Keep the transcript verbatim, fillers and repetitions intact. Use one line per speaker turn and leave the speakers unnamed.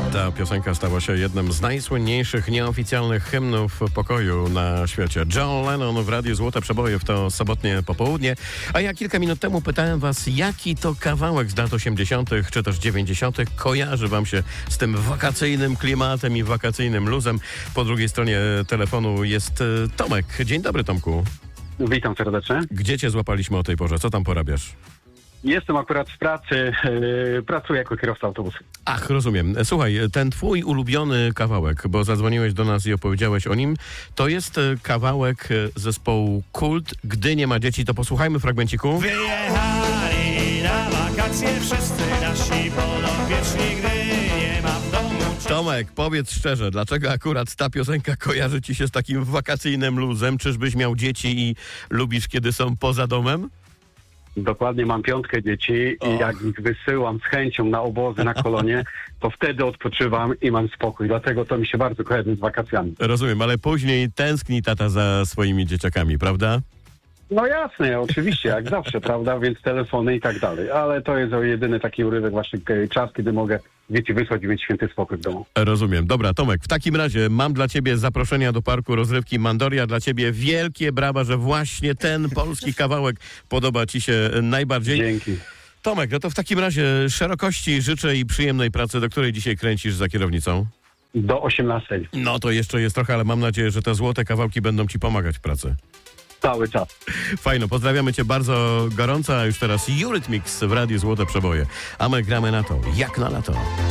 Ta piosenka stała się jednym z najsłynniejszych nieoficjalnych hymnów pokoju na świecie. John Lennon w Radiu Złote Przeboje w to sobotnie popołudnie. A ja kilka minut temu pytałem was, jaki to kawałek z lat osiemdziesiątych czy też dziewięćdziesiątych kojarzy wam się z tym wakacyjnym klimatem i wakacyjnym luzem. Po drugiej stronie telefonu jest Tomek. Dzień dobry, Tomku.
Witam serdecznie.
Gdzie cię złapaliśmy o tej porze? Co tam porabiasz?
Jestem akurat w pracy, yy, pracuję jako kierowca autobusu.
Ach, rozumiem. Słuchaj, ten twój ulubiony kawałek, bo zadzwoniłeś do nas i opowiedziałeś o nim, to jest kawałek zespołu Kult. Gdy nie ma dzieci, to posłuchajmy fragmenciku.
Wyjechali na wakacje wszyscy nasi podopieczni, gdy nie ma w domu...
Tomek, powiedz szczerze, dlaczego akurat ta piosenka kojarzy ci się z takim wakacyjnym luzem? Czyżbyś miał dzieci i lubisz, kiedy są poza domem?
Dokładnie, mam piątkę dzieci i
Och.
jak ich wysyłam z chęcią na obozy, na kolonie, to wtedy odpoczywam i mam spokój. Dlatego to mi się bardzo kojarzy z wakacjami.
Rozumiem, ale później tęskni tata za swoimi dzieciakami, prawda?
No jasne, oczywiście, jak zawsze, prawda? Więc telefony i tak dalej. Ale to jest o jedyny taki urywek właśnie czas, kiedy mogę dzieci wysłać i mieć święty spokój w domu.
Rozumiem. Dobra, Tomek, w takim razie mam dla ciebie zaproszenia do parku rozrywki Mandoria. Dla ciebie wielkie brawa, że właśnie ten polski kawałek podoba ci się najbardziej.
Dzięki.
Tomek, no to w takim razie szerokości życzę i przyjemnej pracy, do której dzisiaj kręcisz za kierownicą.
Do osiemnastej.
No to jeszcze jest trochę, ale mam nadzieję, że te złote kawałki będą ci pomagać w pracy.
Cały czas.
Fajno, pozdrawiamy cię bardzo gorąco, a już teraz Eurythmics w Radiu Złote Przeboje. A my gramy na to, jak na lato.